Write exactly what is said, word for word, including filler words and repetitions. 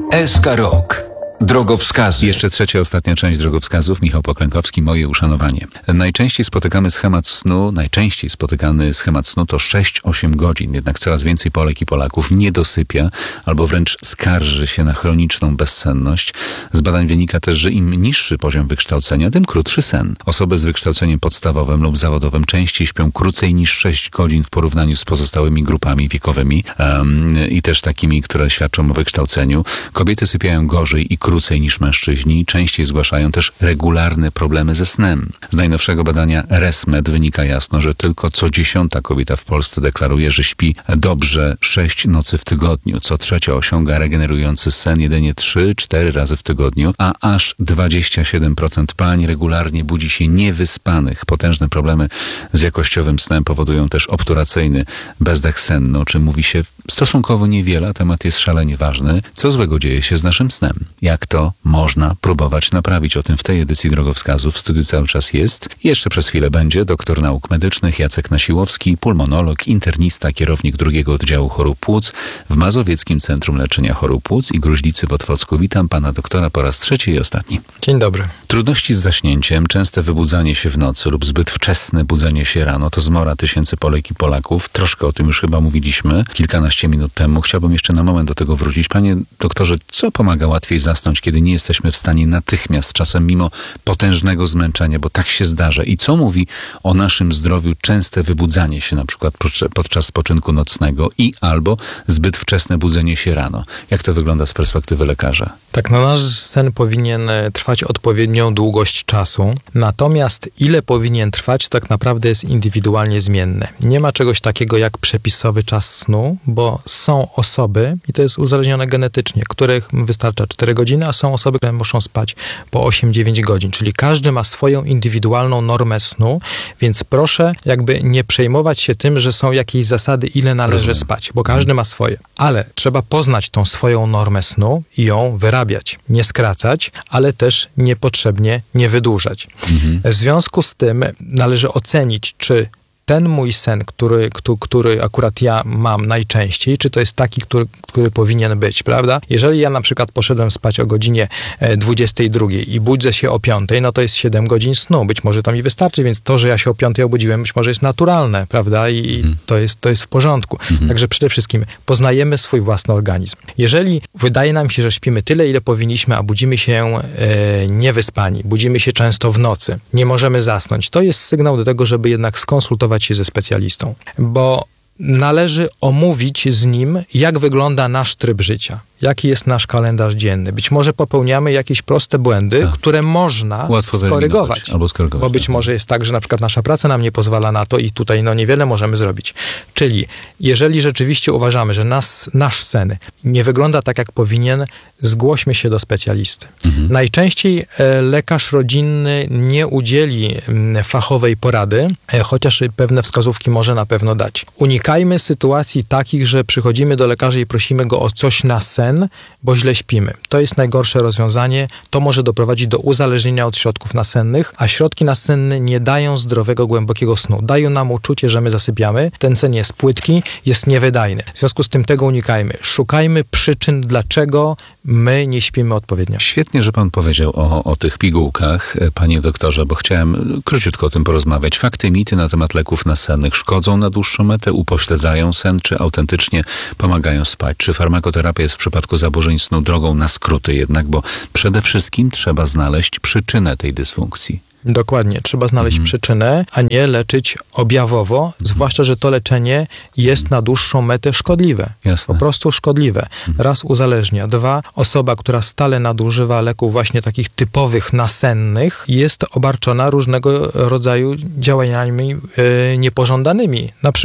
S K Rok. Drogowskazy. Jeszcze trzecia, ostatnia część drogowskazów. Michał Poklękowski, moje uszanowanie. Najczęściej spotykamy schemat snu, najczęściej spotykany schemat snu to sześć osiem godzin. Jednak coraz więcej Polek i Polaków nie dosypia albo wręcz skarży się na chroniczną bezsenność. Z badań wynika też, że im niższy poziom wykształcenia, tym krótszy sen. Osoby z wykształceniem podstawowym lub zawodowym częściej śpią krócej niż sześć godzin w porównaniu z pozostałymi grupami wiekowymi um, i też takimi, które świadczą o wykształceniu. Kobiety sypiają gorzej i krócej niż mężczyźni, częściej zgłaszają też regularne problemy ze snem. Z najnowszego badania ResMed wynika jasno, że tylko co dziesiąta kobieta w Polsce deklaruje, że śpi dobrze sześć nocy w tygodniu. Co trzecia osiąga regenerujący sen jedynie trzy cztery razy w tygodniu, a aż dwadzieścia siedem procent pań regularnie budzi się niewyspanych. Potężne problemy z jakościowym snem powodują też obturacyjny bezdech senny, o czym mówi się stosunkowo niewiele, a temat jest szalenie ważny. Co złego dzieje się z naszym snem? Jak to można próbować naprawić? O tym w tej edycji drogowskazów w studiu cały czas jest. I jeszcze przez chwilę będzie doktor nauk medycznych Jacek Nasiłowski, pulmonolog, internista, kierownik drugiego oddziału chorób płuc w Mazowieckim Centrum Leczenia Chorób Płuc i Gruźlicy w Otwocku. Witam pana doktora po raz trzeci i ostatni. Dzień dobry. Trudności z zaśnięciem, częste wybudzanie się w nocy lub zbyt wczesne budzenie się rano to zmora tysięcy Polek i Polaków. Troszkę o tym już chyba mówiliśmy kilkanaście minut temu. Chciałbym jeszcze na moment do tego wrócić. Panie doktorze, co pomaga łatwiej zasnąć, kiedy nie jesteśmy w stanie natychmiast, czasem mimo potężnego zmęczenia, bo tak się zdarza. I co mówi o naszym zdrowiu częste wybudzanie się na przykład podczas spoczynku nocnego i albo zbyt wczesne budzenie się rano? Jak to wygląda z perspektywy lekarza? Tak, no nasz sen powinien trwać odpowiednią długość czasu, natomiast ile powinien trwać, tak naprawdę jest indywidualnie zmienne. Nie ma czegoś takiego jak przepisowy czas snu, bo są osoby, i to jest uzależnione genetycznie, których wystarcza cztery godziny, a są osoby, które muszą spać po osiem dziewięć godzin, czyli każdy ma swoją indywidualną normę snu, więc proszę jakby nie przejmować się tym, że są jakieś zasady, ile należy Rozumiem. spać, bo każdy ma swoje. Ale trzeba poznać tą swoją normę snu i ją wyrabiać. Nie skracać, ale też niepotrzebnie nie wydłużać. Mhm. W związku z tym należy ocenić, czy ten mój sen, który, który akurat ja mam najczęściej, czy to jest taki, który, który powinien być, prawda? Jeżeli ja na przykład poszedłem spać o godzinie dwudziestej drugiej i budzę się o piątej, no to jest siedem godzin snu. Być może to mi wystarczy, więc to, że ja się o piątej obudziłem, być może jest naturalne, prawda? I mhm. to, jest, to jest w porządku. Mhm. Także przede wszystkim poznajemy swój własny organizm. Jeżeli wydaje nam się, że śpimy tyle, ile powinniśmy, a budzimy się e, niewyspani, budzimy się często w nocy, nie możemy zasnąć, to jest sygnał do tego, żeby jednak skonsultować się ze specjalistą, bo należy omówić z nim, jak wygląda nasz tryb życia, jaki jest nasz kalendarz dzienny. Być może popełniamy jakieś proste błędy, A. które można Łatwo skorygować. Albo skorygować. Bo być tak. może jest tak, że na przykład nasza praca nam nie pozwala na to i tutaj no niewiele możemy zrobić. Czyli jeżeli rzeczywiście uważamy, że nas, nasz sen nie wygląda tak, jak powinien, zgłośmy się do specjalisty. Mhm. Najczęściej e, lekarz rodzinny nie udzieli m, fachowej porady, e, chociaż pewne wskazówki może na pewno dać. Unikajmy sytuacji takich, że przychodzimy do lekarza i prosimy go o coś na sen, bo źle śpimy. To jest najgorsze rozwiązanie. To może doprowadzić do uzależnienia od środków nasennych, a środki nasenne nie dają zdrowego, głębokiego snu. Dają nam uczucie, że my zasypiamy. Ten sen jest płytki, jest niewydajny. W związku z tym tego unikajmy. Szukajmy przyczyn, dlaczego my nie śpimy odpowiednio. Świetnie, że pan powiedział o, o tych pigułkach, panie doktorze, bo chciałem króciutko o tym porozmawiać. Fakty, mity na temat leków nasennych szkodzą na dłuższą metę, upośledzają sen, czy autentycznie pomagają spać? Czy farmakoterapia jest w przypadku zaburzeń snu drogą na skróty jednak, bo przede wszystkim trzeba znaleźć przyczynę tej dysfunkcji. Dokładnie. Trzeba znaleźć mhm. przyczynę, a nie leczyć objawowo, mhm. zwłaszcza, że to leczenie jest na dłuższą metę szkodliwe. Jasne. Po prostu szkodliwe. Mhm. Raz uzależnia. Dwa, osoba, która stale nadużywa leków właśnie takich typowych nasennych, jest obarczona różnego rodzaju działaniami yy, niepożądanymi. Na przykład